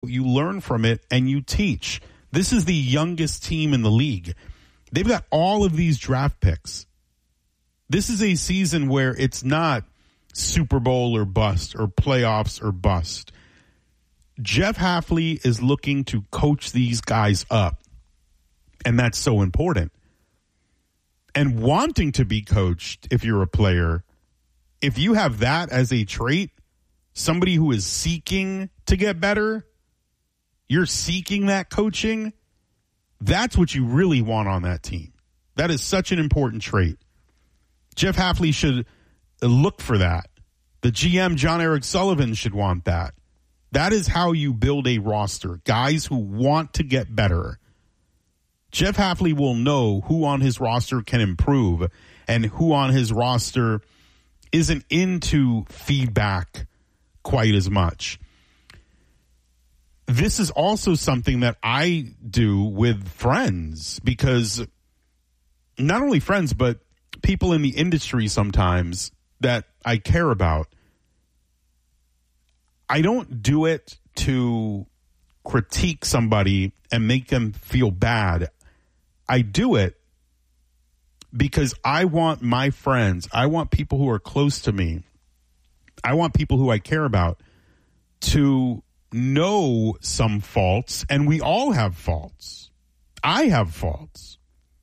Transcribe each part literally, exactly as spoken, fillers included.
you learn from it, and you teach. This is the youngest team in the league. They've got all of these draft picks. This is a season where it's not Super Bowl or bust or playoffs or bust. Jeff Hafley is looking to coach these guys up, and that's so important. And wanting to be coached, if you're a player, if you have that as a trait, somebody who is seeking to get better, you're seeking that coaching, that's what you really want on that team. That is such an important trait. Jeff Hafley should look for that. The G M, John Eric Sullivan, should want that. That is how you build a roster. Guys who want to get better. Jeff Hafley will know who on his roster can improve and who on his roster isn't into feedback quite as much. This is also something that I do with friends, because not only friends, but people in the industry sometimes that I care about. I don't do it to critique somebody and make them feel bad. I do it because I want my friends, I want people who are close to me, I want people who I care about to know some faults, and we all have faults. I have faults.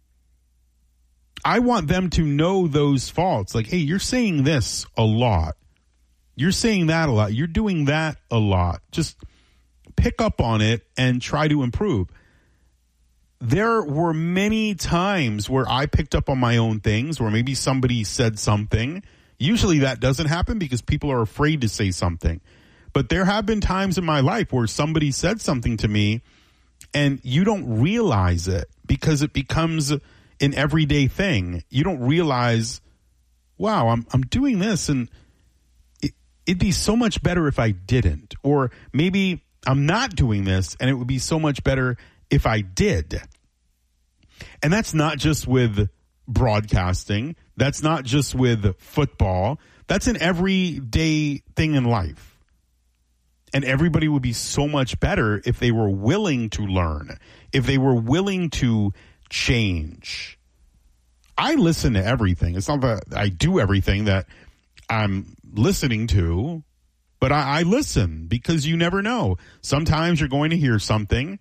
I want them to know those faults. Like, hey, you're saying this a lot. You're saying that a lot. You're doing that a lot. Just pick up on it and try to improve. There were many times where I picked up on my own things, where maybe somebody said something. Usually that doesn't happen because people are afraid to say something. But there have been times in my life where somebody said something to me and you don't realize it because it becomes an everyday thing. You don't realize, wow, I'm I'm doing this and it, it'd be so much better if I didn't. Or maybe I'm not doing this and it would be so much better if I did. And that's not just with broadcasting. That's not just with football. That's an everyday thing in life. And everybody would be so much better if they were willing to learn, if they were willing to change. I listen to everything. It's not that I do everything that I'm listening to, but I, I listen because you never know. Sometimes you're going to hear something,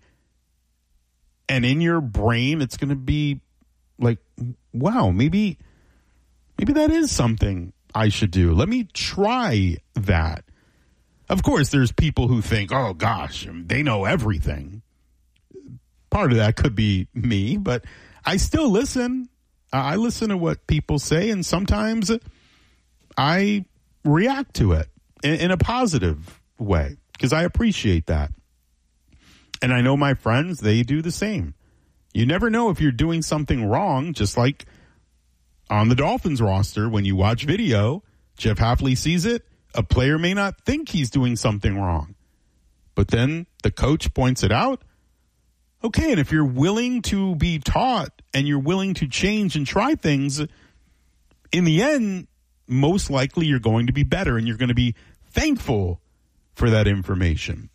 and in your brain, it's going to be like, wow, maybe, maybe that is something I should do. Let me try that. Of course, there's people who think, oh, gosh, they know everything. Part of that could be me, but I still listen. I listen to what people say, and sometimes I react to it in, in a positive way because I appreciate that. And I know my friends, they do the same. You never know if you're doing something wrong, just like on the Dolphins roster, when you watch video, Jeff Hafley sees it. A player may not think he's doing something wrong, but then the coach points it out. Okay, and if you're willing to be taught and you're willing to change and try things, in the end, most likely you're going to be better and you're going to be thankful for that information.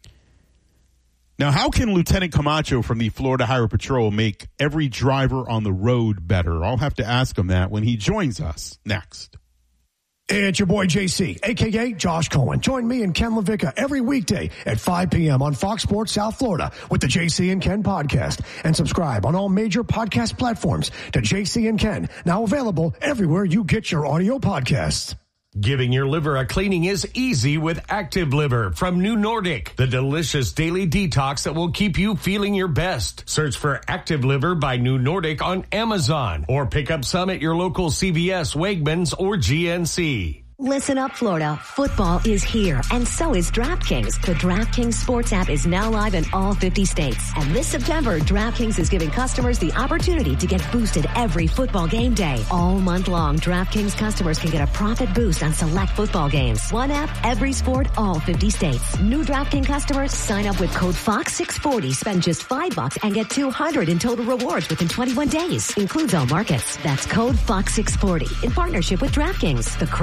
Now, how can Lieutenant Camacho from the Florida Highway Patrol make every driver on the road better? I'll have to ask him that when he joins us next. It's your boy J C, a k a. Josh Cohen. Join me and Ken LaVicka every weekday at five p.m. on Fox Sports South Florida with the J C and Ken podcast. And subscribe on all major podcast platforms to J C and Ken, now available everywhere you get your audio podcasts. Giving your liver a cleaning is easy with Active Liver from New Nordic, the delicious daily detox that will keep you feeling your best. Search for Active Liver by New Nordic on Amazon or pick up some at your local C V S, Wegmans, or G N C. Listen up, Florida. Football is here, and so is DraftKings. The DraftKings Sports app is now live in all fifty states. And this September, DraftKings is giving customers the opportunity to get boosted every football game day. All month long, DraftKings customers can get a profit boost on select football games. One app, every sport, all fifty states. New DraftKings customers sign up with code Fox six forty, spend just five bucks, and get two hundred in total rewards within twenty-one days. Includes all markets. That's code Fox six forty in partnership with DraftKings. The crown is yours.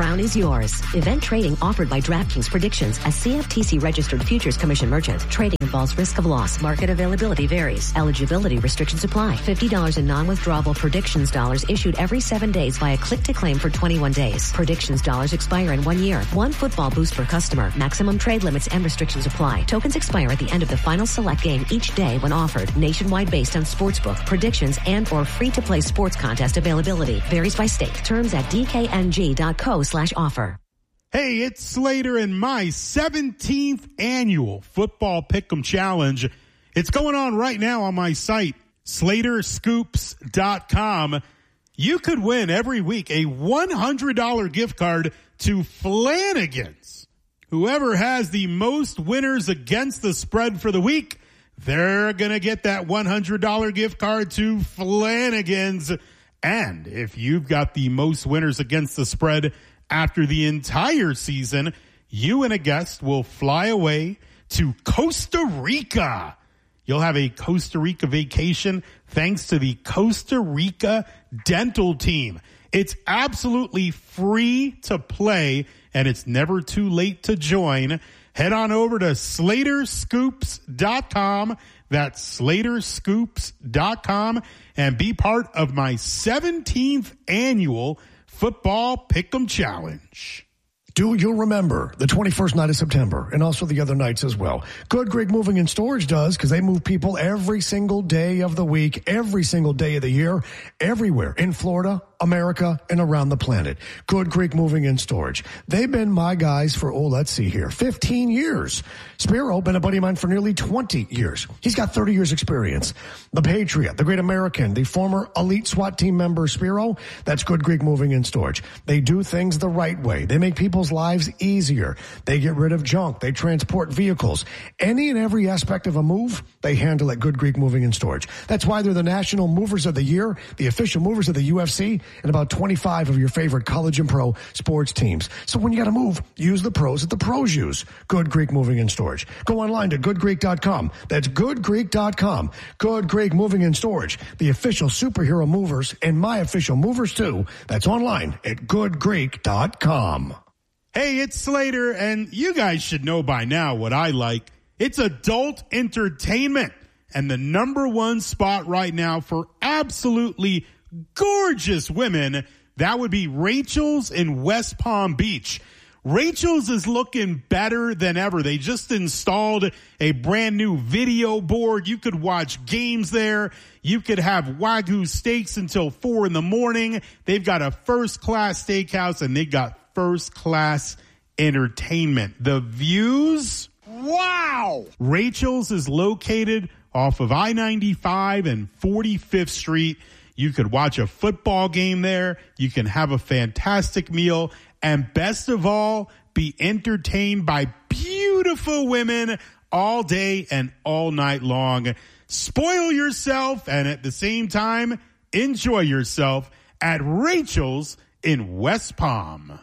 yours. Event trading offered by DraftKings Predictions, a C F T C-registered futures commission merchant. Trading involves risk of loss. Market availability varies. Eligibility restrictions apply. fifty dollars in non-withdrawable Predictions dollars issued every seven days via click-to-claim for twenty-one days. Predictions dollars expire in one year. One football boost per customer. Maximum trade limits and restrictions apply. Tokens expire at the end of the final select game each day when offered. Nationwide based on sportsbook, predictions, and or free-to-play sports contest availability. Varies by state. Terms at d k n g dot co slash offer. Hey, it's Slater and my seventeenth annual Football Pick'em Challenge. It's going on right now on my site, slater scoops dot com. You could win every week a one hundred dollars gift card to Flanagan's. Whoever has the most winners against the spread for the week, they're going to get that one hundred dollars gift card to Flanagan's. And if you've got the most winners against the spread after the entire season, you and a guest will fly away to Costa Rica. You'll have a Costa Rica vacation thanks to the Costa Rica Dental Team. It's absolutely free to play, and it's never too late to join. Head on over to slater scoops dot com. That's slater scoops dot com and be part of my seventeenth annual Football Pick'em Challenge. Do you remember the twenty-first night of September and also the other nights as well? Good Greek Moving and Storage does, because they move people every single day of the week, every single day of the year, everywhere in Florida, America, and around the planet. Good Greek Moving and Storage. They've been my guys for, oh, let's see here, fifteen years. Spiro, been a buddy of mine for nearly twenty years. He's got thirty years experience. The Patriot, the Great American, the former elite SWAT team member Spiro, that's Good Greek Moving and Storage. They do things the right way. They make people's lives easier. They get rid of junk. They transport vehicles. Any and every aspect of a move, they handle at Good Greek Moving and Storage. That's why they're the National Movers of the Year, the official movers of the U F C, and about twenty-five of your favorite college and pro sports teams. So when you got to move, use the pros that the pros use. Good Greek Moving and Storage. Go online to good greek dot com. That's good greek dot com. Good Greek Moving and Storage, the official superhero movers and my official movers too. That's online at good greek dot com. Hey, it's Slater, and you guys should know by now what I like. It's adult entertainment, and the number one spot right now for absolutely gorgeous women, that would be Rachel's in West Palm Beach. Rachel's is looking better than ever. They just installed a brand new video board. You could watch games there. You could have Wagyu steaks until four in the morning. They've got a first-class steakhouse, and they got first-class entertainment. The views, wow! Rachel's is located off of I ninety-five and forty-fifth Street. You could watch a football game there. You can have a fantastic meal. And best of all, be entertained by beautiful women all day and all night long. Spoil yourself and at the same time, enjoy yourself at Rachel's in West Palm.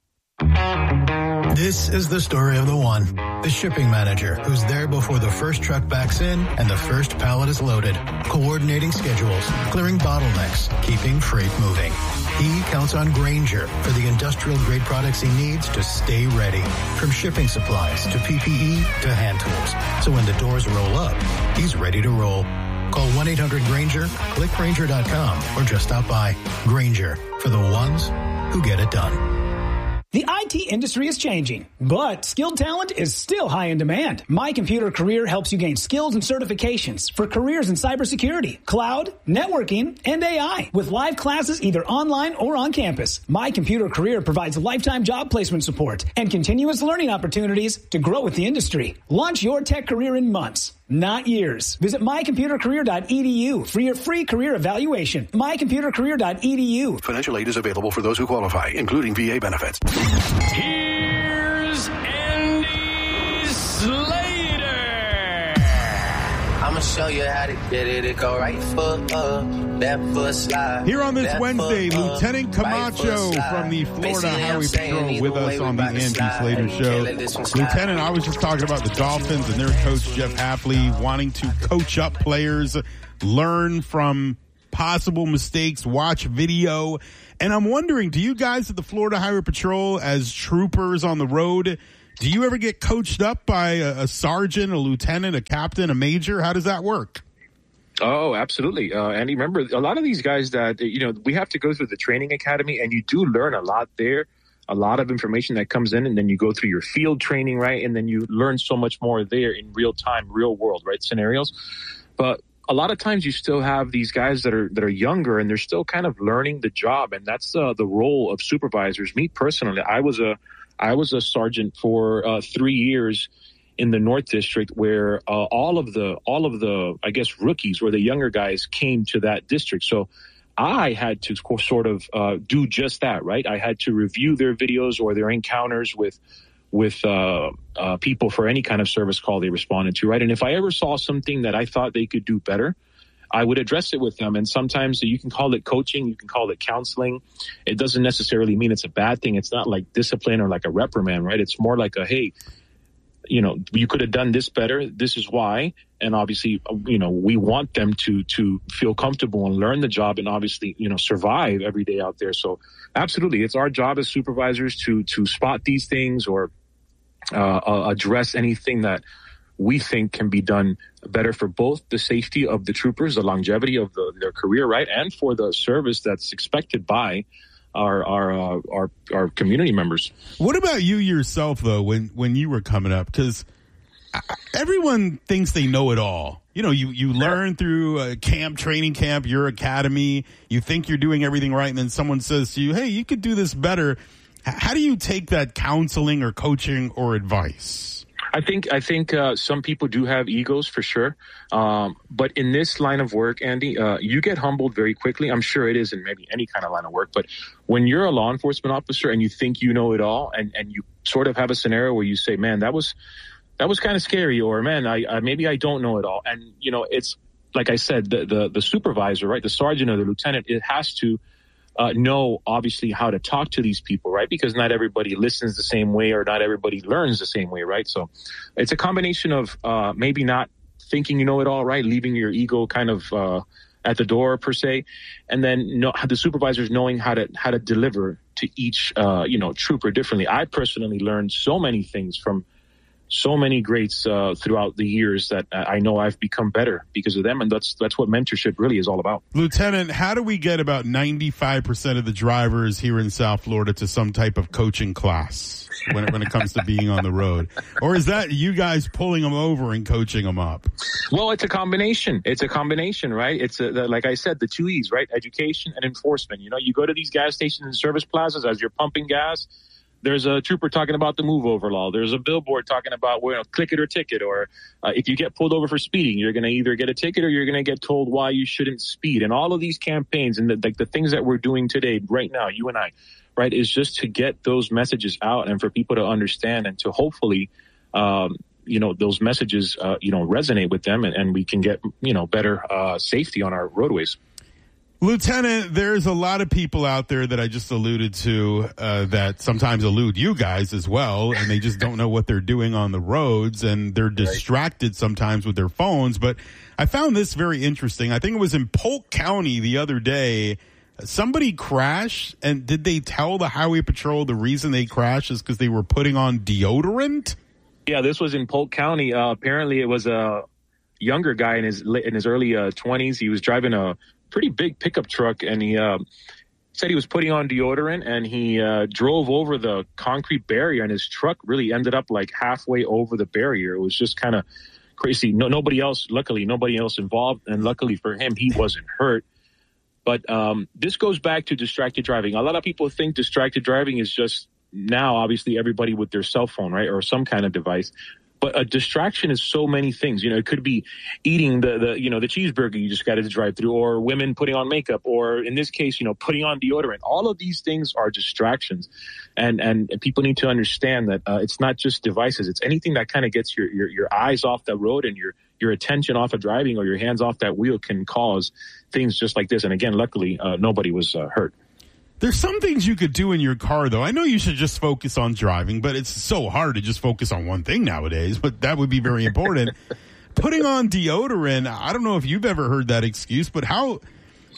This is the story of the one, the shipping manager, who's there before the first truck backs in and the first pallet is loaded, coordinating schedules, clearing bottlenecks, keeping freight moving. He counts on Grainger for the industrial-grade products he needs to stay ready, from shipping supplies to P P E to hand tools. So when the doors roll up, he's ready to roll. Call one eight hundred Grainger, click Grainger dot com, or just stop by. Grainger, for the ones who get it done. The I T industry is changing, but skilled talent is still high in demand. My Computer Career helps you gain skills and certifications for careers in cybersecurity, cloud, networking, and A I. With live classes either online or on campus, My Computer Career provides lifetime job placement support and continuous learning opportunities to grow with the industry. Launch your tech career in months, not years. Visit my computer career dot e d u for your free career evaluation. my computer career dot e d u. Financial aid is available for those who qualify, including V A benefits. Here's Andy Slater. I'ma show you how to get it. It go right foot up, left foot slide. Here on this left Wednesday, foot Lieutenant up, Camacho right from the slide. Florida Basically, Highway I'm saying Patrol with either us way, on we the about to Andy slide. Slater Show. Can't let this one slide. Lieutenant, I was just talking about the Dolphins and their coach, Jeff Hafley, wanting to coach up players, learn from possible mistakes, watch video. And I'm wondering, do you guys at the Florida Highway Patrol, as troopers on the road, do you ever get coached up by a, a sergeant, a lieutenant, a captain, a major? How does that work? Oh, absolutely. Uh, Andy, remember, a lot of these guys that, you know, we have to go through the training academy, and you do learn a lot there, a lot of information that comes in, and then you go through your field training, right? And then you learn so much more there in real time, real world, right, scenarios. But a lot of times you still have these guys that are that are younger, and they're still kind of learning the job, and that's uh, the role of supervisors. Me personally, I was a I was a sergeant for uh, three years in the North District, where uh, all of the all of the I guess rookies or the younger guys came to that district. So I had to sort of uh, do just that, right? I had to review their videos or their encounters with with uh, uh, people for any kind of service call they responded to, right? And if I ever saw something that I thought they could do better, I would address it with them. And sometimes you can call it coaching, you can call it counseling. It doesn't necessarily mean it's a bad thing. It's not like discipline or like a reprimand, right? It's more like a, hey, you know, you could have done this better. This is why. And obviously, you know, we want them to to feel comfortable and learn the job and obviously, you know, survive every day out there. So absolutely, it's our job as supervisors to to spot these things or uh, address anything that we think can be done better for both the safety of the troopers, the longevity of the, their career, right, and for the service that's expected by our our uh, our our community members. What about you yourself, though, when when you were coming up? Because everyone thinks they know it all. You know, you, you learn through a camp, training camp, your academy. You think you're doing everything right, and then someone says to you, hey, you could do this better. How do you take that counseling or coaching or advice? I think I think uh, some people do have egos for sure. Um, but in this line of work, Andy, uh, you get humbled very quickly. I'm sure it is in maybe any kind of line of work. But when you're a law enforcement officer and you think you know it all, and, and you sort of have a scenario where you say, man, that was that was kind of scary, or man, I, I maybe I don't know it all. And, you know, it's like I said, the, the, the supervisor, right, the sergeant or the lieutenant, it has to Uh, know, obviously, how to talk to these people, right? Because not everybody listens the same way or not everybody learns the same way, right? So it's a combination of uh, maybe not thinking you know it all, right? Leaving your ego kind of uh, at the door, per se. And then know, the supervisors knowing how to how to deliver to each, uh, you know, trooper differently. I personally learned so many things from so many greats uh, throughout the years that I know I've become better because of them, and that's that's what mentorship really is all about. Lieutenant, how do we get about ninety-five percent of the drivers here in South Florida to some type of coaching class when it, when it comes to being on the road? Or is that you guys pulling them over and coaching them up? Well, it's a combination. It's a combination, right? It's a, the, like I said, the two E's, right? Education and enforcement. You know, you go to these gas stations and service plazas as you're pumping gas. There's a trooper talking about the move over law. There's a billboard talking about, well, you know, click it or ticket. Or uh, if you get pulled over for speeding, you're going to either get a ticket or you're going to get told why you shouldn't speed. And all of these campaigns and the, like the things that we're doing today, right now, you and I, right, is just to get those messages out and for people to understand and to hopefully, um, you know, those messages, uh, you know, resonate with them and, and we can get, you know, better uh, safety on our roadways. Lieutenant, there's a lot of people out there that I just alluded to uh, that sometimes elude you guys as well, and they just don't know what they're doing on the roads, and they're distracted sometimes with their phones. But I found this very interesting. I think it was in Polk County the other day. Somebody crashed, and did they tell the Highway Patrol the reason they crashed is because they were putting on deodorant? Yeah, this was in Polk County. Uh, apparently, it was a younger guy in his in his early uh, twenties. He was driving a pretty big pickup truck, and he uh, said he was putting on deodorant, and he uh, drove over the concrete barrier, and his truck really ended up like halfway over the barrier. It was just kind of crazy. No, nobody else, luckily, nobody else involved, and luckily for him, he wasn't hurt. But um, this goes back to distracted driving. A lot of people think distracted driving is just now, obviously, everybody with their cell phone, right, or some kind of device. But a distraction is so many things. You know, it could be eating the, the you know, the cheeseburger you just got to drive through, or women putting on makeup, or in this case, you know, putting on deodorant. All of these things are distractions. And and people need to understand that uh, it's not just devices. It's anything that kind of gets your, your, your eyes off the road and your, your attention off of driving or your hands off that wheel can cause things just like this. And again, luckily, uh, nobody was uh, hurt. There's some things you could do in your car, though. I know you should just focus on driving, but it's so hard to just focus on one thing nowadays, but that would be very important. Putting on deodorant, I don't know if you've ever heard that excuse, but how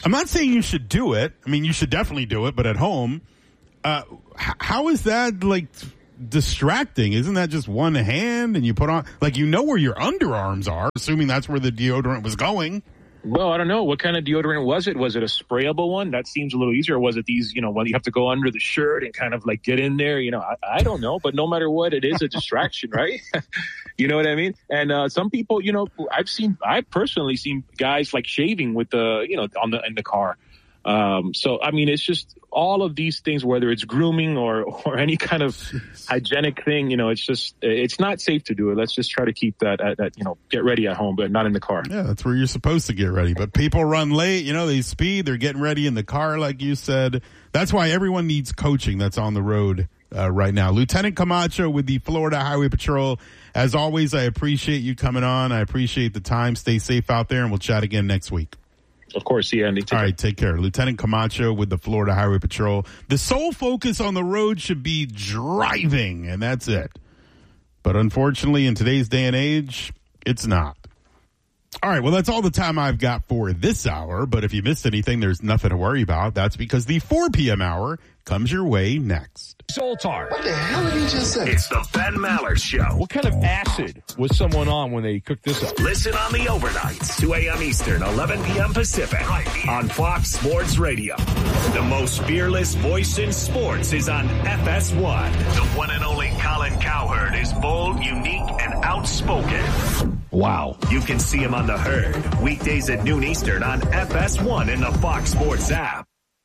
I'm not saying you should do it. I mean, you should definitely do it, but at home, uh, h- how is that like distracting? Isn't that just one hand and you put on, like, you know where your underarms are, assuming that's where the deodorant was going? Well, I don't know. What kind of deodorant was it? Was it a sprayable one? That seems a little easier. Or was it these, you know, when you have to go under the shirt and kind of like get in there? You know, I, I don't know. But no matter what, it is a distraction, right? You know what I mean? And uh, some people, you know, I've seen, I've personally seen guys like shaving with the, you know, on the in the car. Um, so, I mean, it's just all of these things, whether it's grooming or, or any kind of hygienic thing, you know, it's just, it's not safe to do it. Let's just try to keep that, at, at, you know, get ready at home, but not in the car. Yeah, that's where you're supposed to get ready. But people run late, you know, they speed, they're getting ready in the car, like you said. That's why everyone needs coaching that's on the road uh, right now. Lieutenant Camacho with the Florida Highway Patrol. As always, I appreciate you coming on. I appreciate the time. Stay safe out there, and we'll chat again next week. Of course, see you, Andy. Take All care. right, take care. Lieutenant Camacho with the Florida Highway Patrol. The sole focus on the road should be driving, and that's it. But unfortunately, in today's day and age, it's not. All right, well, that's all the time I've got for this hour. But if you missed anything, there's nothing to worry about. That's because the four p.m. hour comes your way next. Zoltar. What the hell did he just say? It's the Ben Maller Show. What kind of acid was someone on when they cooked this up? Listen on the overnights, two a.m. Eastern, eleven p.m. Pacific, on Fox Sports Radio. The most fearless voice in sports is on F S one. The one and only Colin Cowherd is bold, unique, and outspoken. Wow. You can see him on The Herd, weekdays at noon Eastern on F S one and the Fox Sports app.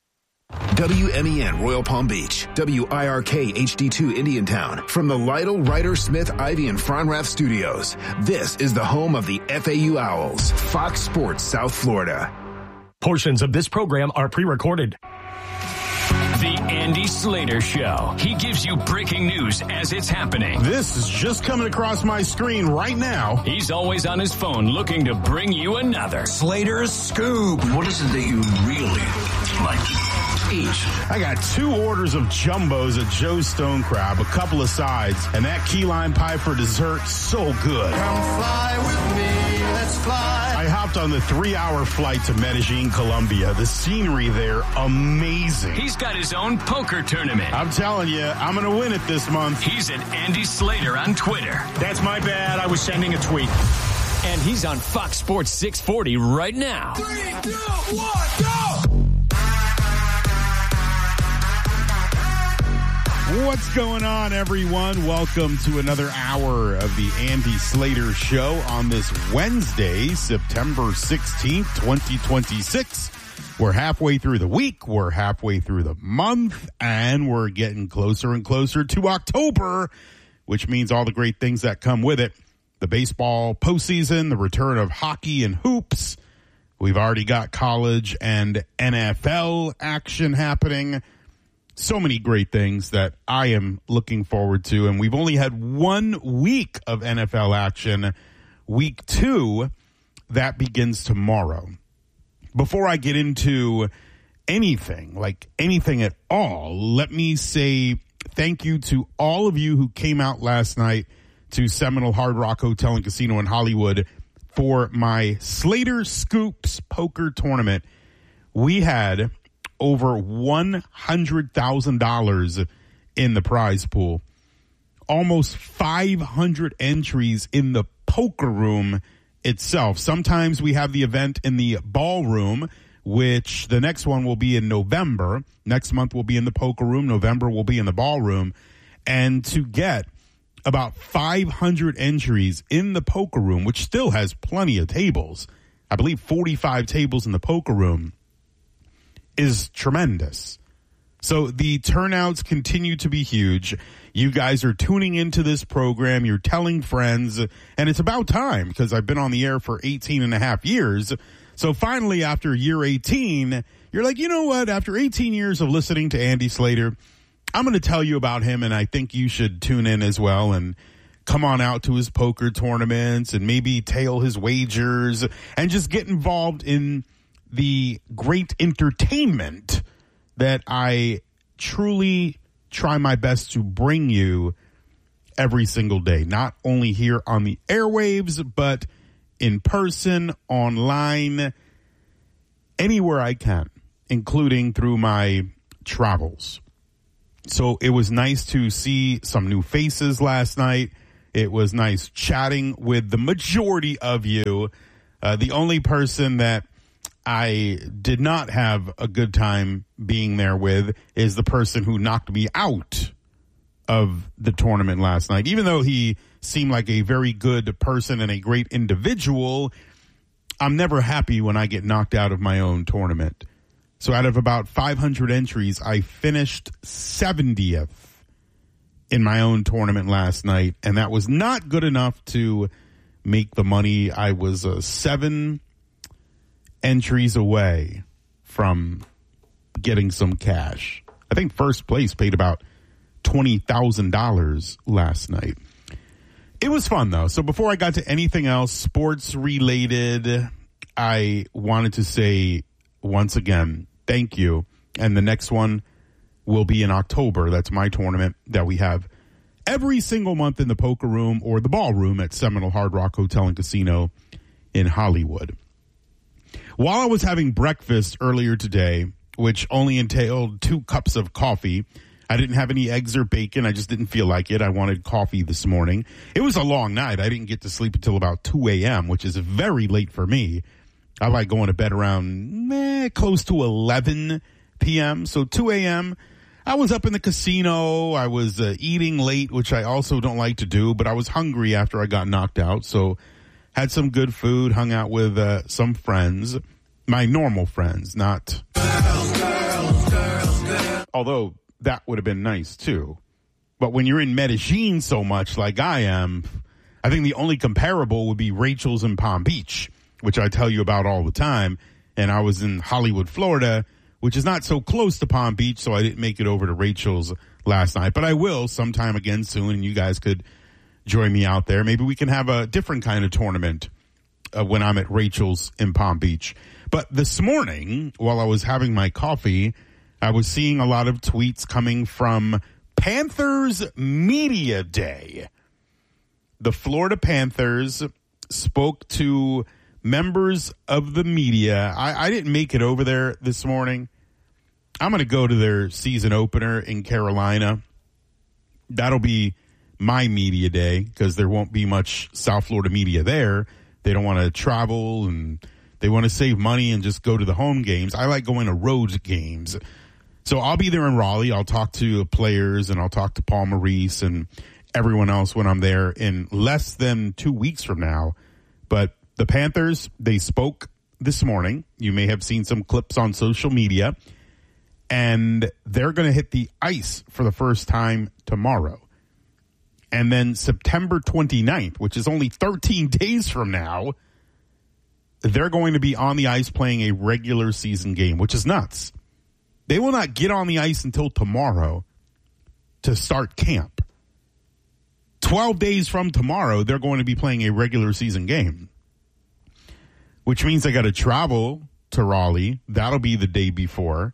W M E N Royal Palm Beach, W I R K H D two Indiantown. From the Lytle, Ryder, Smith, Ivy, and Fronrath studios, this is the home of the F A U Owls, Fox Sports South Florida. Portions of this program are pre-recorded. The Andy Slater Show. He gives you breaking news as it's happening. This is just coming across my screen right now. He's always on his phone looking to bring you another Slater's Scoop. What is it that you really like to eat? I got two orders of jumbos at Joe's Stone Crab, a couple of sides, and that key lime pie for dessert, so good. Come fly with me, let's fly. I hopped on the three-hour flight to Medellin, Colombia. The scenery there, amazing. He's got his own poker tournament. I'm telling you, I'm going to win it this month. He's at Andy Slater on Twitter. That's my bad. I was sending a tweet. And he's on Fox Sports six forty right now. Three, two, one, go! What's going on, everyone? Welcome to another hour of the Andy Slater Show on this Wednesday, September sixteenth, twenty twenty-six. We're halfway through the week, we're halfway through the month, and we're getting closer and closer to October, which means all the great things that come with it. The baseball postseason, the return of hockey and hoops. We've already got college and N F L action happening. So many great things that I am looking forward to. And we've only had one week of N F L action. Week two, that begins tomorrow. Before I get into anything, like anything at all, let me say thank you to all of you who came out last night to Seminole Hard Rock Hotel and Casino in Hollywood for my Slater Scoops poker tournament. We had over one hundred thousand dollars in the prize pool. Almost five hundred entries in the poker room itself. Sometimes we have the event in the ballroom, which the next one will be in November. Next month will be in the poker room. November will be in the ballroom. And to get about five hundred entries in the poker room, which still has plenty of tables, I believe forty-five tables in the poker room, is tremendous. So the turnouts continue to be huge. You guys are tuning into this program. You're telling friends, and it's about time because I've been on the air for eighteen and a half years. So finally, after year eighteen, you're like, you know what? After eighteen years of listening to Andy Slater, I'm going to tell you about him, and I think you should tune in as well and come on out to his poker tournaments and maybe tail his wagers and just get involved in the great entertainment that I truly try my best to bring you every single day, not only here on the airwaves, but in person, online. anywhere I can, including through my travels. So it was nice to see some new faces last night. It was nice chatting with the majority of you. Uh, the only person that I did not have a good time being there with is the person who knocked me out of the tournament last night. Even though he seemed like a very good person and a great individual, I'm never happy when I get knocked out of my own tournament. So out of about five hundred entries, I finished seventieth in my own tournament last night, and that was not good enough to make the money. I was uh, seven entries away from getting some cash. I think first place paid about twenty thousand dollars last night. It was fun, though. So before I got to anything else sports related, I wanted to say once again, thank you. And the next one will be in October. That's my tournament that we have every single month in the poker room or the ballroom at Seminole Hard Rock Hotel and Casino in Hollywood. While I was having breakfast earlier today, which only entailed two cups of coffee, I didn't have any eggs or bacon. I just didn't feel like it. I wanted coffee this morning. It was a long night. I didn't get to sleep until about two a.m., which is very late for me. I like going to bed around eh, close to eleven p.m. So two a.m., I was up in the casino. I was uh, eating late, which I also don't like to do, but I was hungry after I got knocked out. So had some good food, hung out with uh, some friends, my normal friends, not... Girls, girls, girls, girls. Although that would have been nice, too. But when you're in Medellin so much like I am, I think the only comparable would be Rachel's in Palm Beach, which I tell you about all the time. And I was in Hollywood, Florida, which is not so close to Palm Beach, so I didn't make it over to Rachel's last night. But I will sometime again soon, and you guys could join me out there. Maybe we can have a different kind of tournament uh, when I'm at Rachel's in Palm Beach. But this morning, while I was having my coffee, I was seeing a lot of tweets coming from Panthers Media Day. The Florida Panthers spoke to members of the media. I, I didn't make it over there this morning. I'm going to go to their season opener in Carolina. That'll be my media day because there won't be much South Florida media there. They don't want to travel and they want to save money and just go to the home games. I like going to road games. So I'll be there in Raleigh. I'll talk to players and I'll talk to Paul Maurice and everyone else when I'm there in less than two weeks from now. But the Panthers, they spoke this morning. You may have seen some clips on social media. And they're going to hit the ice for the first time tomorrow. And then September twenty-ninth, which is only thirteen days from now, they're going to be on the ice playing a regular season game, which is nuts. They will not get on the ice until tomorrow to start camp. twelve days from tomorrow, they're going to be playing a regular season game, which means they got to travel to Raleigh. That'll be the day before.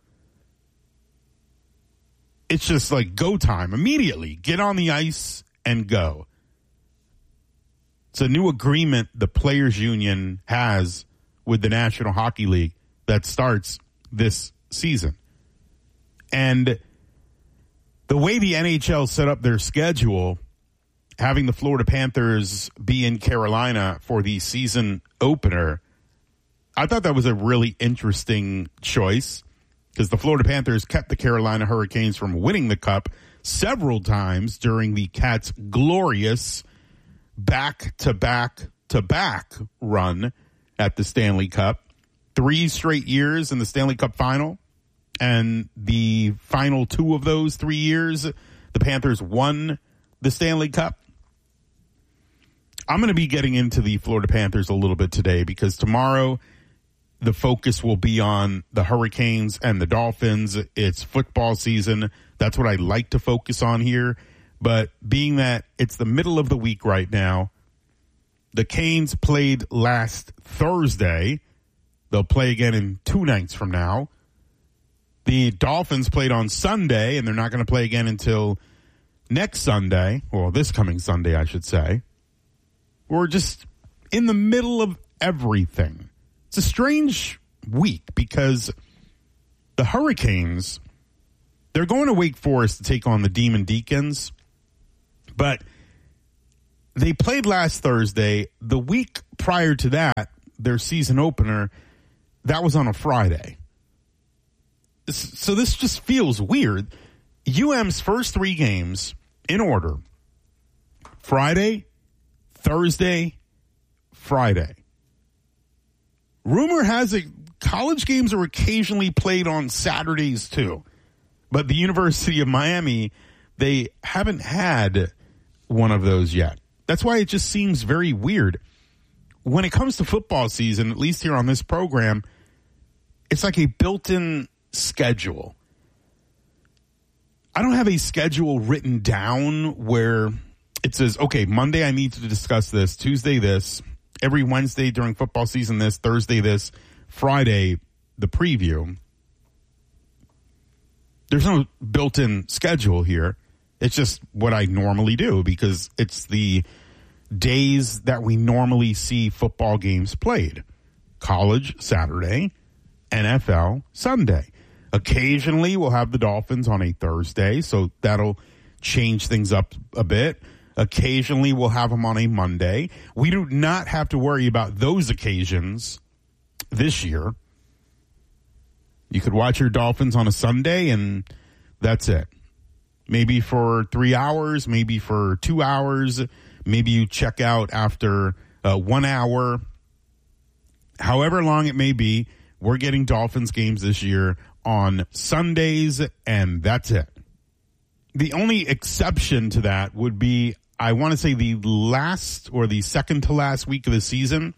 It's just like go time immediately. Get on the ice and go. It's a new agreement the Players Union has with the National Hockey League that starts this season. And the way the N H L set up their schedule, having the Florida Panthers be in Carolina for the season opener, I thought that was a really interesting choice because the Florida Panthers kept the Carolina Hurricanes from winning the Cup several times during the Cats' glorious back-to-back-to-back run at the Stanley Cup. Three straight years in the Stanley Cup final. And the final two of those three years, the Panthers won the Stanley Cup. I'm going to be getting into the Florida Panthers a little bit today because tomorrow the focus will be on the Hurricanes and the Dolphins. It's football season. That's what I like to focus on here. But being that it's the middle of the week right now, the Canes played last Thursday. They'll play again in two nights from now. The Dolphins played on Sunday, and they're not going to play again until next Sunday. Well, this coming Sunday, I should say. We're just in the middle of everything. It's a strange week because the Hurricanes, they're going to Wake Forest to take on the Demon Deacons, but they played last Thursday. The week prior to that, their season opener, that was on a Friday. So this just feels weird. U M's first three games in order: Friday, Thursday, Friday. Rumor has it college games are occasionally played on Saturdays too. But the University of Miami, they haven't had one of those yet. That's why it just seems very weird. When it comes to football season, at least here on this program, it's like a built-in schedule. I don't have a schedule written down where it says, okay, Monday I need to discuss this, Tuesday this, every Wednesday during football season this, Thursday this, Friday the preview. There's no built-in schedule here. It's just what I normally do because it's the days that we normally see football games played. College, Saturday, N F L, Sunday. Occasionally, we'll have the Dolphins on a Thursday, so that'll change things up a bit. Occasionally, we'll have them on a Monday. We do not have to worry about those occasions this year. You could watch your Dolphins on a Sunday, and that's it. Maybe for three hours, maybe for two hours. Maybe you check out after uh, one hour. However long it may be, we're getting Dolphins games this year on Sundays, and that's it. The only exception to that would be, I want to say, the last or the second to last week of the season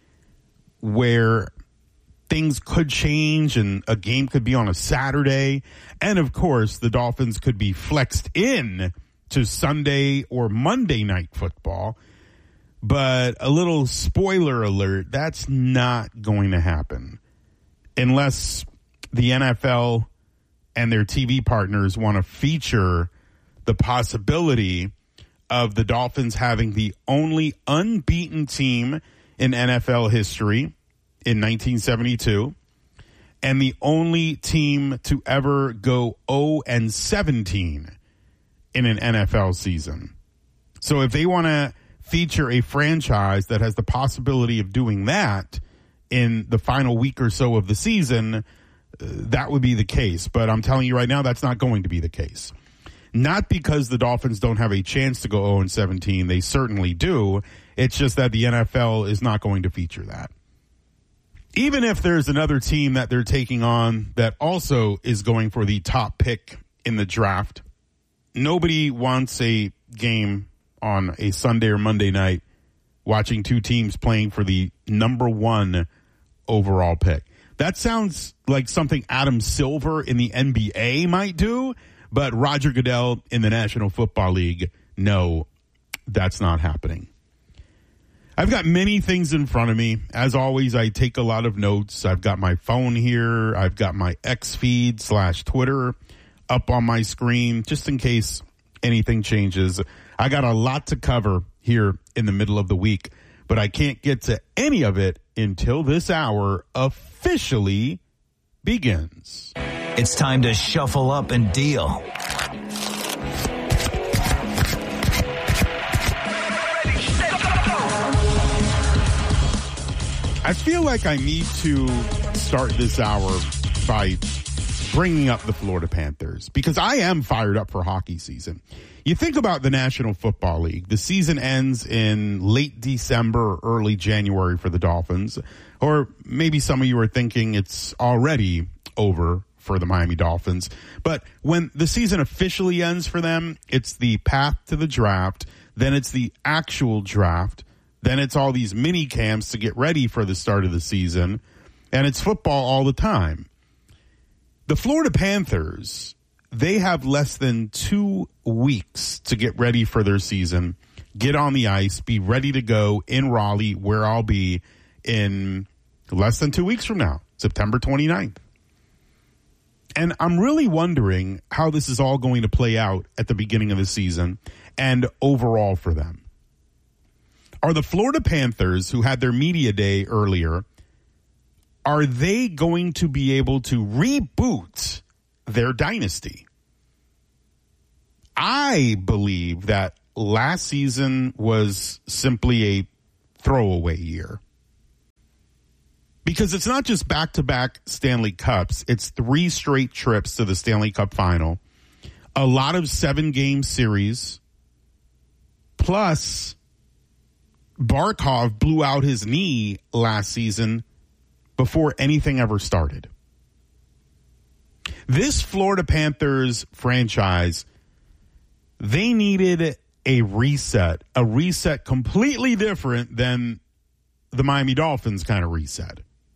where things could change and a game could be on a Saturday. And, of course, the Dolphins could be flexed in to Sunday or Monday night football. But a little spoiler alert, that's not going to happen unless the N F L and their T V partners want to feature the possibility of the Dolphins having the only unbeaten team in N F L history in nineteen seventy-two and the only team to ever go oh and seventeen in an N F L season. So if they want to feature a franchise that has the possibility of doing that in the final week or so of the season, that would be the case. But I'm telling you right now, that's not going to be the case. Not because the Dolphins don't have a chance to go oh and seventeen. They certainly do. It's just that the N F L is not going to feature that. Even if there's another team that they're taking on that also is going for the top pick in the draft, nobody wants a game on a Sunday or Monday night watching two teams playing for the number one overall pick. That sounds like something Adam Silver in the N B A might do, but Roger Goodell in the National Football League, no, that's not happening. I've got many things in front of me. As always, I take a lot of notes. I've got my phone here. I've got my X feed slash Twitter up on my screen just in case anything changes. I got a lot to cover here in the middle of the week, but I can't get to any of it until this hour officially begins. It's time to shuffle up and deal. I feel like I need to start this hour by bringing up the Florida Panthers because I am fired up for hockey season. You think about the National Football League. The season ends in late December or early January for the Dolphins. Or maybe some of you are thinking it's already over for the Miami Dolphins. But when the season officially ends for them, it's the path to the draft. Then it's the actual draft. Then it's all these mini camps to get ready for the start of the season. And it's football all the time. The Florida Panthers, they have less than two weeks to get ready for their season, get on the ice, be ready to go in Raleigh, where I'll be in less than two weeks from now, September twenty-ninth. And I'm really wondering how this is all going to play out at the beginning of the season and overall for them. Are the Florida Panthers, who had their media day earlier, are they going to be able to reboot their dynasty? I believe that last season was simply a throwaway year. Because it's not just back-to-back Stanley Cups. It's three straight trips to the Stanley Cup final. A lot of seven-game series. Plus, Barkov blew out his knee last season before anything ever started. This Florida Panthers franchise, they needed a reset. A reset completely different than the Miami Dolphins kind of reset.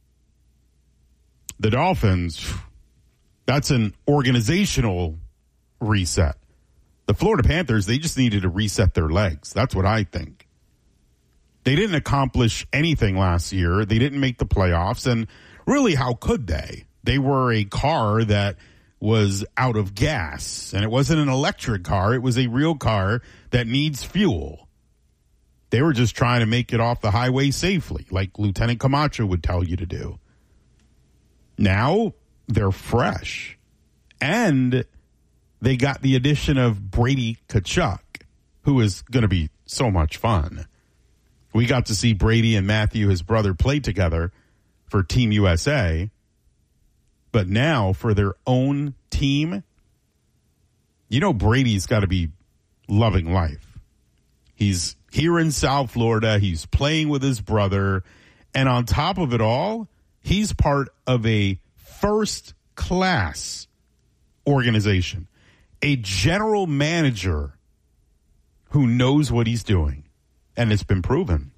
The Dolphins, that's an organizational reset. The Florida Panthers, they just needed to reset their legs. That's what I think. They didn't accomplish anything last year. They didn't make the playoffs. And really, how could they? They were a car that was out of gas. And it wasn't an electric car. It was a real car that needs fuel. They were just trying to make it off the highway safely, like Lieutenant Camacho would tell you to do. Now they're fresh. And they got the addition of Brady Tkachuk, who is going to be so much fun. We got to see Brady and Matthew, his brother, play together for Team U S A. But now for their own team, you know Brady's got to be loving life. He's here in South Florida. He's playing with his brother. And on top of it all, he's part of a first-class organization, a general manager who knows what he's doing, and it's been proven.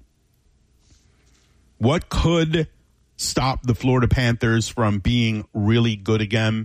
What could stop the Florida Panthers from being really good again?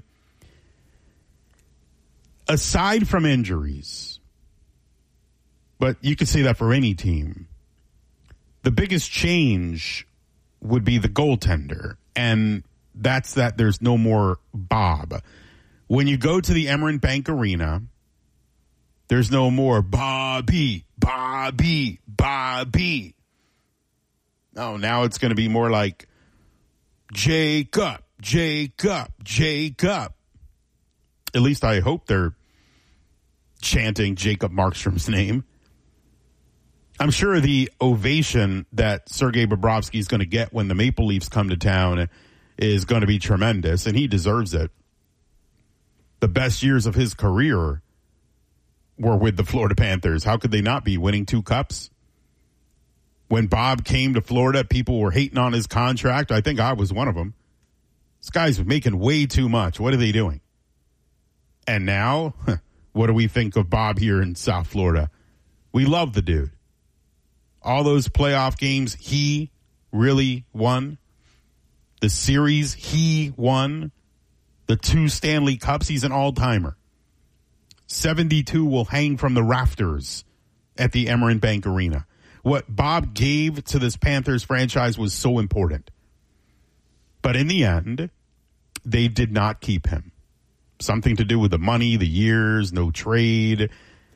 Aside from injuries, but you could say that for any team, the biggest change would be the goaltender, and that's that there's no more Bob. When you go to the Emeren Bank Arena, there's no more Bobby, Bobby, Bobby. No, now it's going to be more like Jacob, Jacob, Jacob. At least I hope they're chanting Jacob Markstrom's name. I'm sure the ovation that Sergei Bobrovsky is going to get when the Maple Leafs come to town is going to be tremendous, and he deserves it. The best years of his career were with the Florida Panthers. How could they not be winning two cups? When Bob came to Florida, people were hating on his contract. I think I was one of them. This guy's making way too much. What are they doing? And now, what do we think of Bob here in South Florida? We love the dude. All those playoff games, he really won. The series, he won. The two Stanley Cups, he's an all-timer. seventy-two will hang from the rafters at the Emeren Bank Arena. What Bob gave to this Panthers franchise was so important. But in the end, they did not keep him. Something to do with the money, the years, no trade.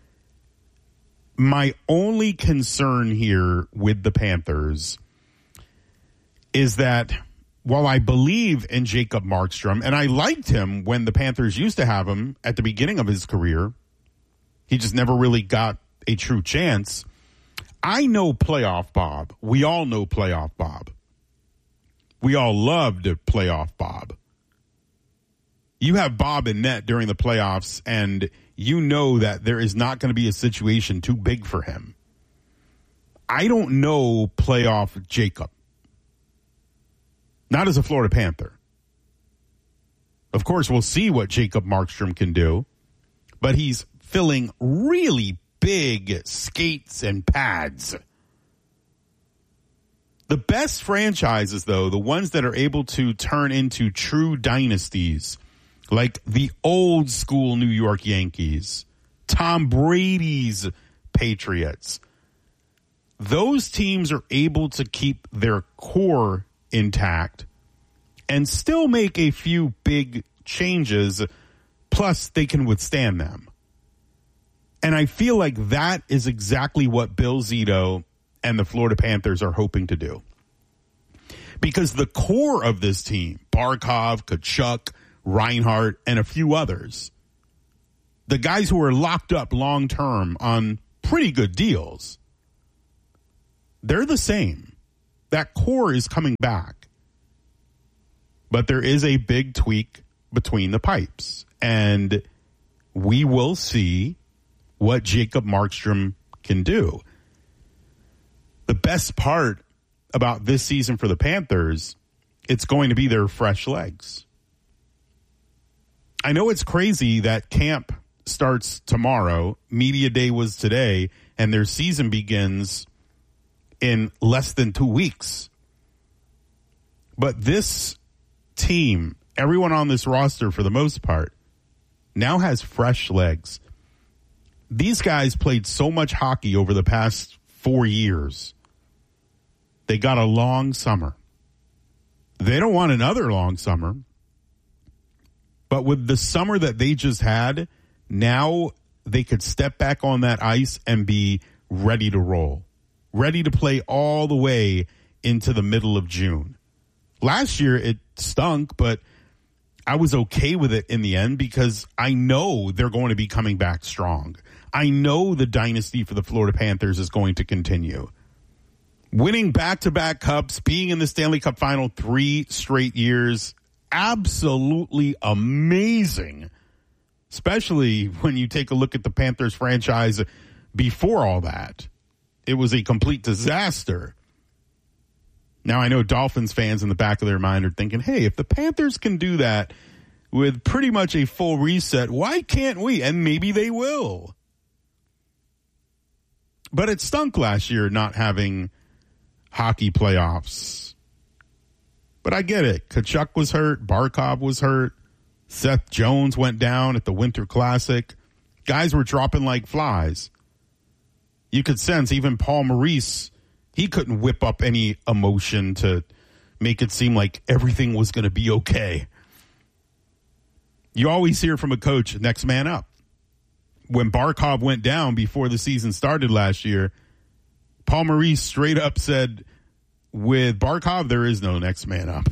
My only concern here with the Panthers is that while I believe in Jacob Markstrom, and I liked him when the Panthers used to have him at the beginning of his career, he just never really got a true chance. I know playoff Bob. We all know playoff Bob. We all loved playoff Bob. You have Bob in net during the playoffs, and you know that there is not going to be a situation too big for him. I don't know playoff Jacob. Not as a Florida Panther. Of course, we'll see what Jacob Markstrom can do, but he's filling really big skates and pads. The best franchises, though, the ones that are able to turn into true dynasties, like the old school New York Yankees, Tom Brady's Patriots, those teams are able to keep their core intact and still make a few big changes, plus they can withstand them. And I feel like that is exactly what Bill Zito and the Florida Panthers are hoping to do. Because the core of this team, Barkov, Tkachuk, Reinhart, and a few others, the guys who are locked up long-term on pretty good deals, they're the same. That core is coming back. But there is a big tweak between the pipes. And we will see what Jacob Markstrom can do. The best part about this season for the Panthers, it's going to be their fresh legs. I know it's crazy that camp starts tomorrow, media day was today, and their season begins in less than two weeks. But this team, everyone on this roster for the most part, now has fresh legs. These guys played so much hockey over the past four years. They got a long summer. They don't want another long summer. But with the summer that they just had, now they could step back on that ice and be ready to roll. Ready to play all the way into the middle of June. Last year it stunk, but I was okay with it in the end because I know they're going to be coming back strong. I know the dynasty for the Florida Panthers is going to continue. Winning back-to-back cups, being in the Stanley Cup final three straight years, absolutely amazing. Especially when you take a look at the Panthers franchise before all that. It was a complete disaster. Now, I know Dolphins fans in the back of their mind are thinking, hey, if the Panthers can do that with pretty much a full reset, why can't we? And maybe they will. But it stunk last year not having hockey playoffs. But I get it. Tkachuk was hurt. Barkov was hurt. Seth Jones went down at the Winter Classic. Guys were dropping like flies. You could sense even Paul Maurice, he couldn't whip up any emotion to make it seem like everything was going to be okay. You always hear from a coach, next man up. When Barkov went down before the season started last year, Paul Maurice straight up said, with Barkov, there is no next man up.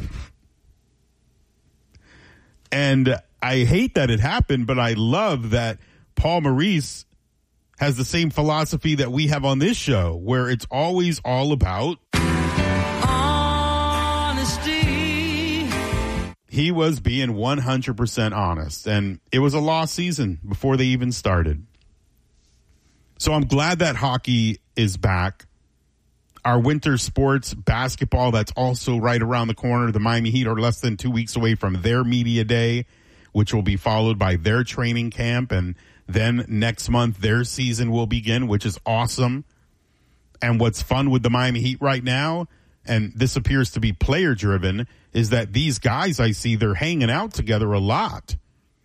And I hate that it happened, but I love that Paul Maurice has the same philosophy that we have on this show, where it's always all about honesty. He was being one hundred percent honest, and it was a lost season before they even started. So I'm glad that hockey is back. Our winter sports, basketball, that's also right around the corner. The Miami Heat are less than two weeks away from their media day, which will be followed by their training camp. And then next month, their season will begin, which is awesome. And what's fun with the Miami Heat right now, and this appears to be player-driven, is that these guys I see, they're hanging out together a lot.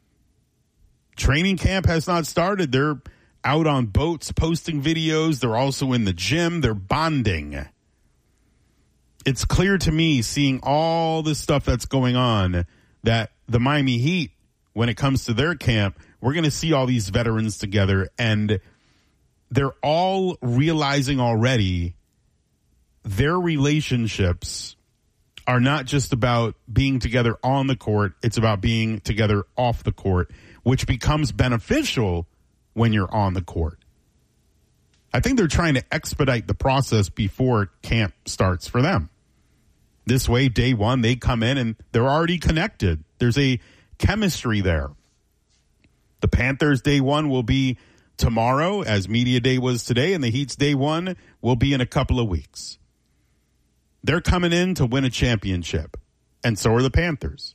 Training camp has not started. They're out on boats posting videos. They're also in the gym. They're bonding. It's clear to me, seeing all the stuff that's going on, that the Miami Heat, when it comes to their camp, we're going to see all these veterans together, and they're all realizing already their relationships are not just about being together on the court. It's about being together off the court, which becomes beneficial when you're on the court. I think they're trying to expedite the process before camp starts for them. This way, day one, they come in and they're already connected. There's a chemistry there. The Panthers' day one will be tomorrow, as media day was today, and the Heat's day one will be in a couple of weeks. They're coming in to win a championship, and so are the Panthers.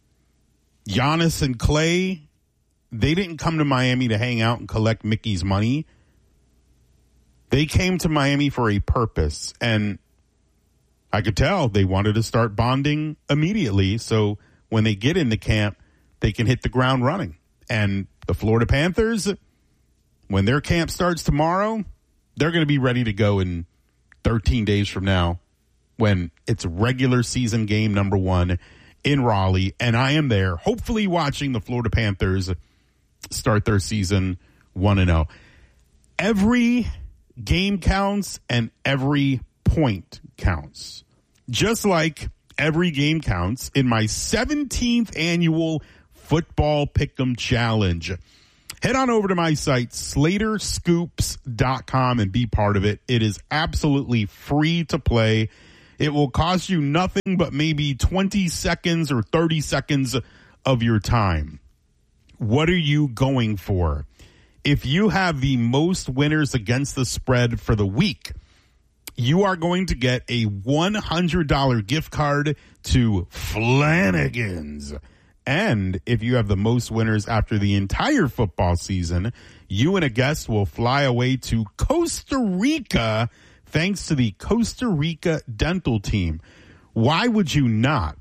Giannis and Klay, they didn't come to Miami to hang out and collect Mickey's money. They came to Miami for a purpose, and I could tell they wanted to start bonding immediately, so when they get into camp, they can hit the ground running. And the Florida Panthers, when their camp starts tomorrow, they're going to be ready to go in thirteen days from now when it's regular season game number one in Raleigh, and I am there, hopefully watching the Florida Panthers start their season one and oh. Every game counts and every point counts. just like every game counts in my seventeenth annual Football Pick'em Challenge. Head on over to my site, slater scoops dot com, and be part of it. It is absolutely free to play. It will cost you nothing but maybe twenty seconds or thirty seconds of your time. What are you going for? If you have the most winners against the spread for the week, you are going to get a one hundred dollars gift card to Flanagan's. And if you have the most winners after the entire football season, you and a guest will fly away to Costa Rica thanks to the Costa Rica dental team. Why would you not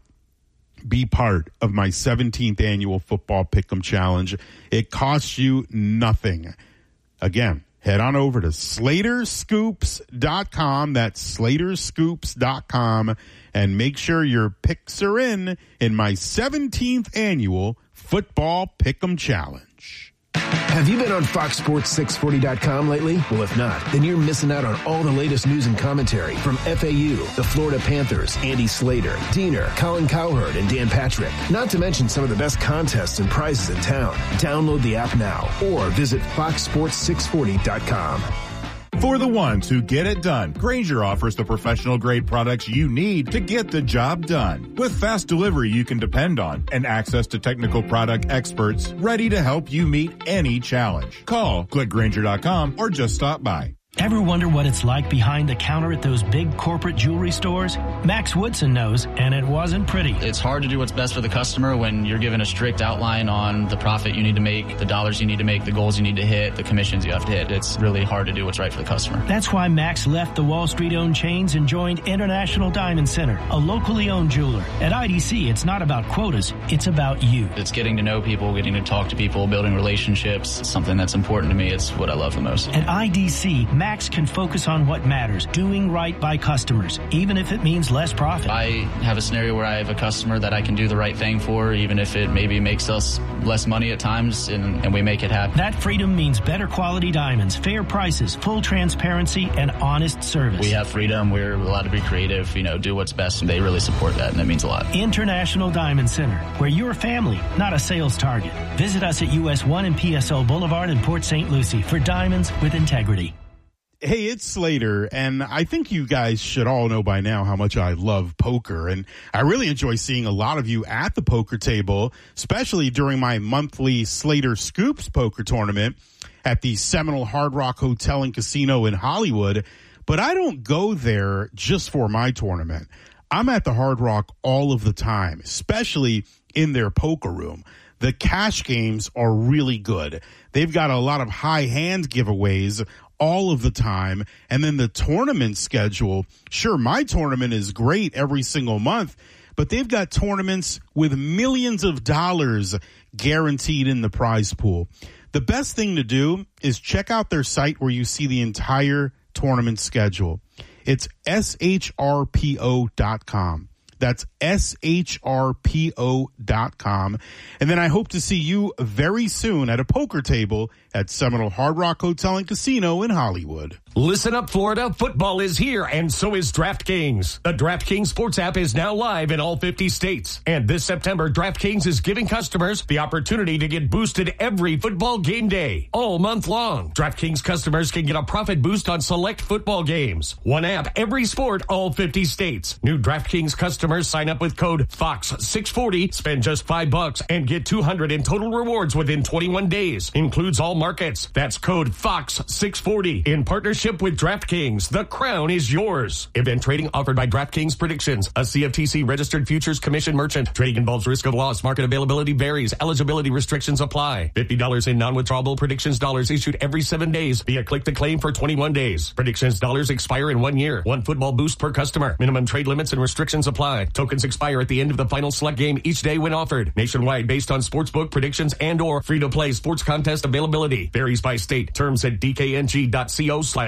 be part of my seventeenth annual Football Pick'em Challenge? It costs you nothing. Again, head on over to slater scoops dot com. That's slater scoops dot com. And make sure your picks are in in my seventeenth annual Football Pick'em Challenge. Have you been on Fox Sports six forty dot com lately? Well, if not, then you're missing out on all the latest news and commentary from F A U, the Florida Panthers, Andy Slater, Diener, Colin Cowherd, and Dan Patrick. Not to mention some of the best contests and prizes in town. Download the app now or visit fox sports six forty dot com. For the ones who get it done, Grainger offers the professional-grade products you need to get the job done. With fast delivery you can depend on and access to technical product experts ready to help you meet any challenge. Call, click Grainger dot com, or just stop by. Ever wonder what it's like behind the counter at those big corporate jewelry stores? Max Woodson knows, and it wasn't pretty. It's hard to do what's best for the customer when you're given a strict outline on the profit you need to make, the dollars you need to make, the goals you need to hit, the commissions you have to hit. It's really hard to do what's right for the customer. That's why Max left the Wall Street-owned chains and joined International Diamond Center, a locally owned jeweler. At I D C, it's not about quotas, it's about you. It's getting to know people, getting to talk to people, building relationships. It's something that's important to me. It's what I love the most. At I D C, Max can focus on what matters, doing right by customers, even if it means less profit. I have a scenario where I have a customer that I can do the right thing for, even if it maybe makes us less money at times, and, and we make it happen. That freedom means better quality diamonds, fair prices, full transparency, and honest service. We have freedom. We're allowed to be creative, you know, do what's best, and they really support that, and it means a lot. International Diamond Center, where you're a family, not a sales target. Visit us at U S one and P S O Boulevard in Port Saint Lucie for diamonds with integrity. Hey, it's Slater, and I think you guys should all know by now how much I love poker, and I really enjoy seeing a lot of you at the poker table, especially during my monthly Slater Scoops poker tournament at the Seminole Hard Rock Hotel and Casino in Hollywood. But I don't go there just for my tournament. I'm at the Hard Rock all of the time, especially in their poker room. The cash games are really good. They've got a lot of high hand giveaways all of the time. And then the tournament schedule. Sure, my tournament is great every single month, but they've got tournaments with millions of dollars guaranteed in the prize pool. The best thing to do is check out their site where you see the entire tournament schedule. It's S H R P O dot com. That's S H R P O dot com. And then I hope to see you very soon at a poker table at Seminole Hard Rock Hotel and Casino in Hollywood. Listen up, Florida. Football is here, and so is DraftKings. The DraftKings Sports app is now live in all fifty states. And this September, DraftKings is giving customers the opportunity to get boosted every football game day, all month long. DraftKings customers can get a profit boost on select football games. One app, every sport, all fifty states. New DraftKings customers sign up with code Fox six forty, spend just five bucks, and get two hundred in total rewards within twenty-one days. Includes all markets. That's code Fox six forty in partnership with DraftKings. The crown is yours. Event trading offered by DraftKings Predictions, a C F T C registered futures commission merchant. Trading involves risk of loss. Market availability varies. Eligibility restrictions apply. fifty dollars in non-withdrawable Predictions dollars issued every seven days via click to claim for twenty-one days. Predictions dollars expire in one year. One football boost per customer. Minimum trade limits and restrictions apply. Tokens expire at the end of the final select game each day when offered. Nationwide based on sportsbook predictions and or free-to-play sports contest availability. Varies by state. Terms at dkng.co slash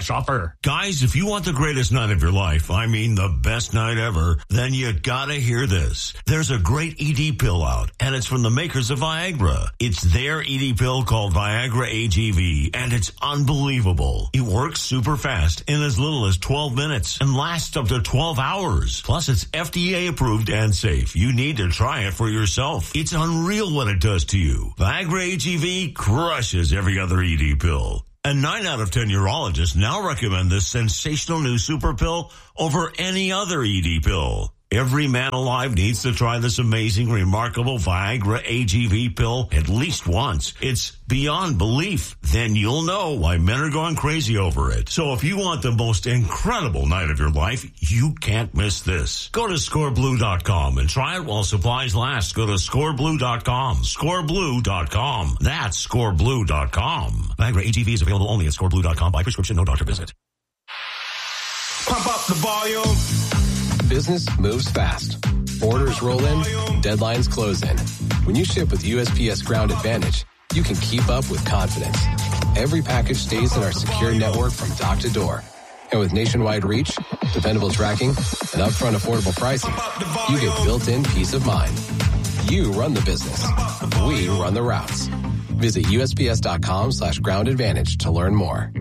slash offer. Guys, if you want the greatest night of your life, I mean the best night ever, then you gotta hear this. There's a great E D pill out, and it's from the makers of Viagra. It's their E D pill called Viagra A G V, and it's unbelievable. It works super fast in as little as twelve minutes and lasts up to twelve hours. Plus, it's F D A approved and safe. You need to try it for yourself. It's unreal what it does to you. Viagra A G V crushes every other E D pill. And nine out of ten urologists now recommend this sensational new super pill over any other E D pill. Every man alive needs to try this amazing, remarkable Viagra A G V pill at least once. It's beyond belief. Then you'll know why men are going crazy over it. So if you want the most incredible night of your life, you can't miss this. Go to score blue dot com and try it while supplies last. Go to score blue dot com. score blue dot com. That's score blue dot com. Viagra A G V is available only at score blue dot com by prescription, no doctor visit. Pump up the volume. Business moves fast. Orders roll in, deadlines close in. When you ship with U S P S Ground Advantage, you can keep up with confidence. Every package stays in our secure network from dock to door. And with nationwide reach, dependable tracking, and upfront affordable pricing, you get built-in peace of mind. You run the business. We run the routes. Visit U S P S dot com slash ground advantage to learn more.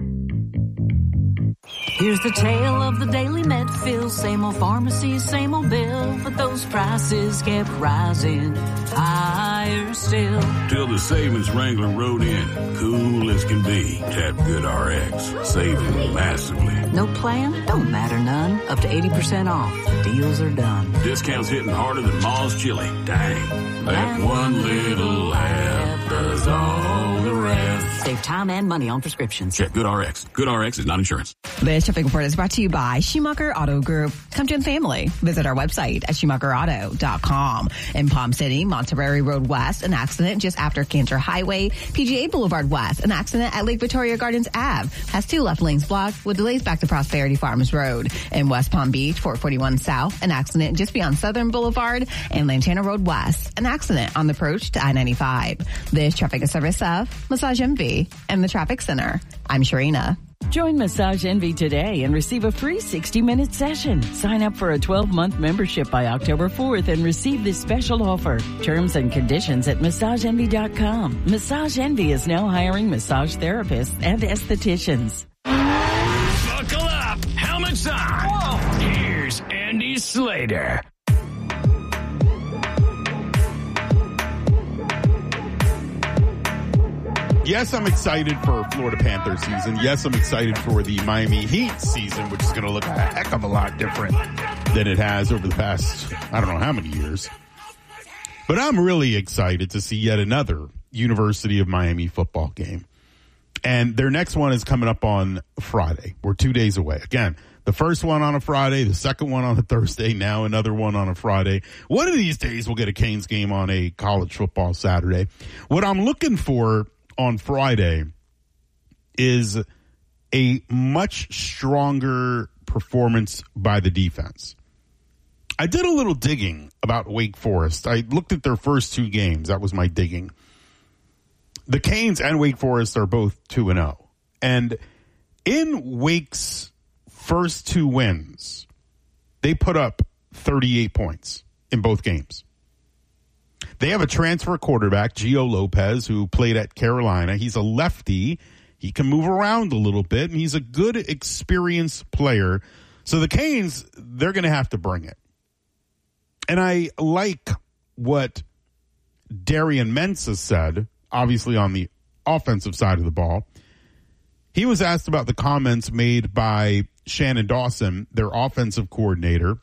Here's the tale of the daily med fill. Same old pharmacy, same old bill, but those prices kept rising higher still. Till the savings wrangler rode in, cool as can be. Tap GoodRx, saving massively. No plan? Don't matter none. Up to eighty percent off. The deals are done. Discounts hitting harder than Ma's chili. Dang. That one little app does all the rest. Save time and money on prescriptions. Check GoodRx. GoodRx is not insurance. This traffic report is brought to you by Schumacher Auto Group. Come join the family. Visit our website at schumacher auto dot com. In Palm City, Monterey Road West, an accident just after Cantor Highway. P G A Boulevard West, an accident at Lake Victoria Gardens Ave. Has two left lanes blocked with delays back to Prosperity Farms Road. In West Palm Beach, four forty-one South, an accident just beyond Southern Boulevard. And Lantana Road West, an accident on the approach to I ninety-five. This traffic is service of Massage Envy and the Traffic Center. I'm Sharina. Join Massage Envy today and receive a free sixty-minute session. Sign up for a twelve-month membership by October fourth and receive this special offer. Terms and conditions at massage envy dot com. Massage Envy is now hiring massage therapists and estheticians. Buckle up. Helmets on. Whoa. Here's Andy Slater. Yes, I'm excited for Florida Panthers season. Yes, I'm excited for the Miami Heat season, which is going to look a heck of a lot different than it has over the past, I don't know how many years. But I'm really excited to see yet another University of Miami football game. And their next one is coming up on Friday. We're two days away. Again, the first one on a Friday, the second one on a Thursday, now another one on a Friday. One of these days we'll get a Canes game on a college football Saturday. What I'm looking for on Friday is a much stronger performance by the defense. I did a little digging about Wake Forest. I looked at their first two games. That was my digging. The Canes and Wake Forest are both two and oh. And in Wake's first two wins, they put up thirty-eight points in both games. They have a transfer quarterback, Gio Lopez, who played at Carolina. He's a lefty. He can move around a little bit, and he's a good, experienced player. So the Canes, they're going to have to bring it. And I like what Darian Mensah said, obviously on the offensive side of the ball. He was asked about the comments made by Shannon Dawson, their offensive coordinator,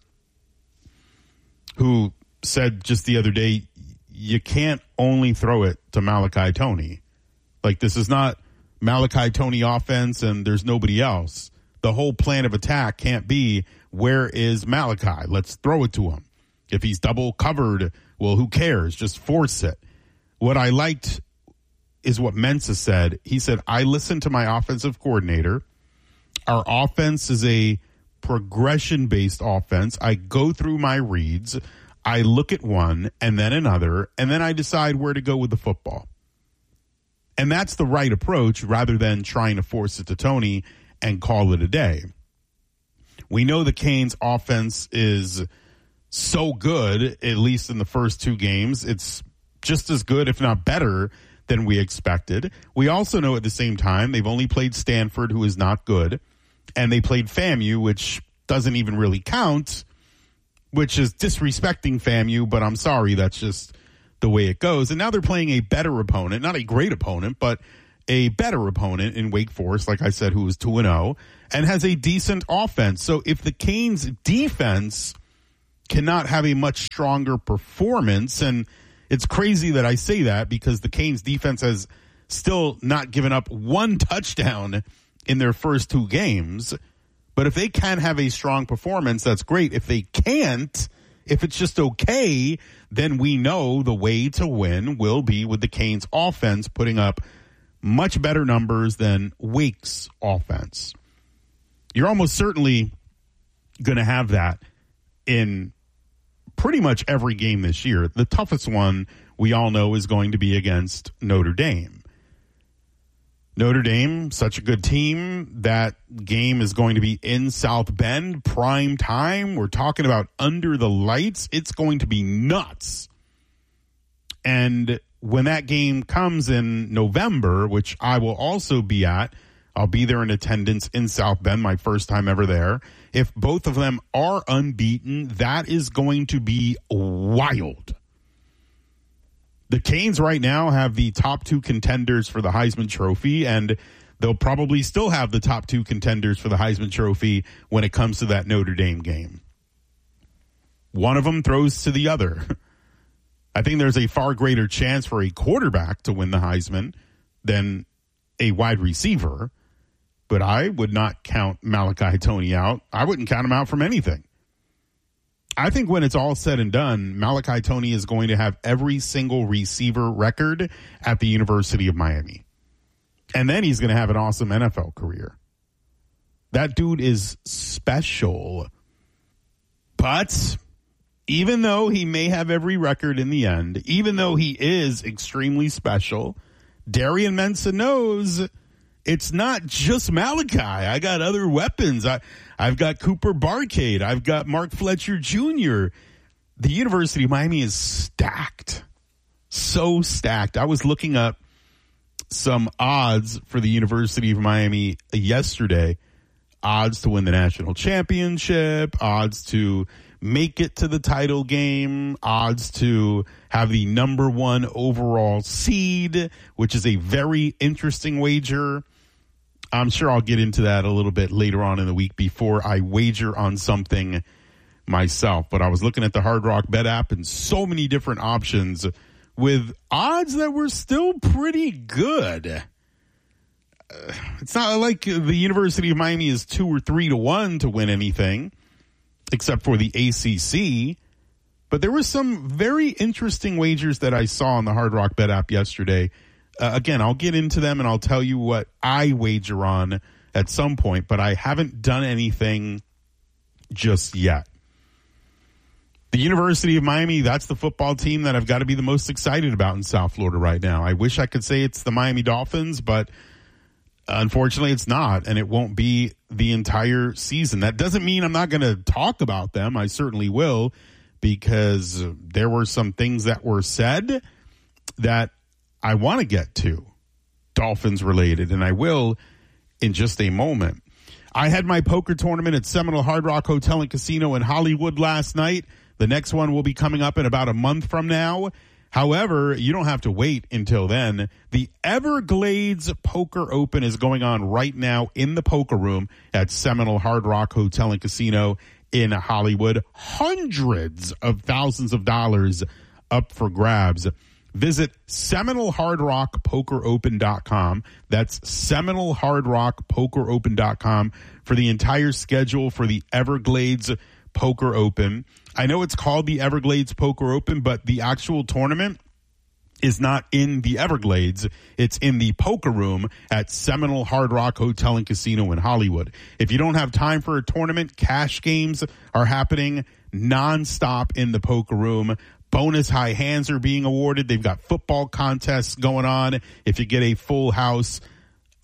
who said just the other day, you can't only throw it to Malachi Toney. Like, this is not Malachi Toney offense and there's nobody else. The whole plan of attack can't be, where is Malachi? Let's throw it to him. If he's double covered, well, who cares? Just force it. What I liked is what Mensah said. He said, I listened to my offensive coordinator. Our offense is a progression-based offense. I go through my reads. I look at one and then another, and then I decide where to go with the football. And that's the right approach rather than trying to force it to Toney and call it a day. We know the Canes offense is so good, at least in the first two games. It's just as good, if not better, than we expected. We also know at the same time they've only played Stanford, who is not good, and they played FAMU, which doesn't even really count, which is disrespecting FAMU, but I'm sorry, that's just the way it goes. And now they're playing a better opponent, not a great opponent, but a better opponent in Wake Forest, like I said, who is two and oh, and has a decent offense. So if the Canes defense cannot have a much stronger performance, and it's crazy that I say that because the Canes defense has still not given up one touchdown in their first two games. But if they can have a strong performance, that's great. If they can't, if it's just okay, then we know the way to win will be with the Canes offense putting up much better numbers than Wake's offense. You're almost certainly going to have that in pretty much every game this year. The toughest one we all know is going to be against Notre Dame. Notre Dame, such a good team. That game is going to be in South Bend, prime time. We're talking about under the lights. It's going to be nuts. And when that game comes in November, which I will also be at, I'll be there in attendance in South Bend, my first time ever there. If both of them are unbeaten, that is going to be wild. The Canes right now have the top two contenders for the Heisman Trophy, and they'll probably still have the top two contenders for the Heisman Trophy when it comes to that Notre Dame game. One of them throws to the other. I think there's a far greater chance for a quarterback to win the Heisman than a wide receiver, but I would not count Malachi Toney out. I wouldn't count him out from anything. I think when it's all said and done, Malachi Toney is going to have every single receiver record at the University of Miami. And then he's going to have an awesome N F L career. That dude is special. But even though he may have every record in the end, even though he is extremely special, Darian Mensah knows it's not just Malachi. I got other weapons. I, I've got Cooper Barcade. I've got Mark Fletcher Junior The University of Miami is stacked. So stacked. I was looking up some odds for the University of Miami yesterday. Odds to win the national championship, odds to make it to the title game, odds to have the number one overall seed, which is a very interesting wager. I'm sure I'll get into that a little bit later on in the week before I wager on something myself. But I was looking at the Hard Rock Bet app and so many different options with odds that were still pretty good. Uh, it's not like the University of Miami is two or three to one to win anything, except for the A C C. But there were some very interesting wagers that I saw on the Hard Rock Bet app yesterday. Uh, again, I'll get into them and I'll tell you what I wager on at some point, but I haven't done anything just yet. The University of Miami, that's the football team that I've got to be the most excited about in South Florida right now. I wish I could say it's the Miami Dolphins, but unfortunately it's not, and it won't be the entire season. That doesn't mean I'm not going to talk about them. I certainly will, because there were some things that were said that I want to get to, Dolphins related, and I will in just a moment. I had my poker tournament at Seminole Hard Rock Hotel and Casino in Hollywood last night. The next one will be coming up in about a month from now. However, you don't have to wait until then. The Everglades Poker Open is going on right now in the poker room at Seminole Hard Rock Hotel and Casino in Hollywood. Hundreds of thousands of dollars up for grabs. Visit Seminole Hard Rock Poker Open dot com. That's Seminole Hard Rock Poker Open dot com for the entire schedule for the Everglades Poker Open. I know it's called the Everglades Poker Open, but the actual tournament is not in the Everglades. It's in the poker room at Seminole Hard Rock Hotel and Casino in Hollywood. If you don't have time for a tournament, cash games are happening nonstop in the poker room. Bonus high hands are being awarded. They've got football contests going on if you get a full house.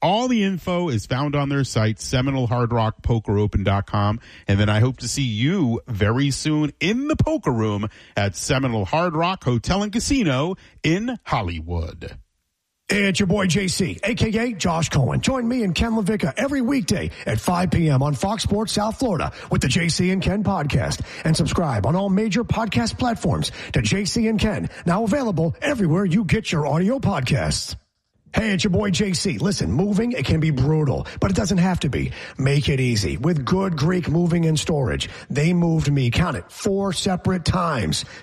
All the info is found on their site, Seminole Hard Rock Poker Open dot com. And then I hope to see you very soon in the poker room at Seminole Hard Rock Hotel and Casino in Hollywood. Hey, it's your boy J C, a k a. Josh Cohen. Join me and Ken LaVicka every weekday at five p.m. on Fox Sports South Florida with the J C and Ken podcast. And subscribe on all major podcast platforms to J C and Ken, now available everywhere you get your audio podcasts. Hey, it's your boy J C. Listen, moving, it can be brutal, but it doesn't have to be. Make it easy with Good Greek Moving and Storage. They moved me, count it, four separate times.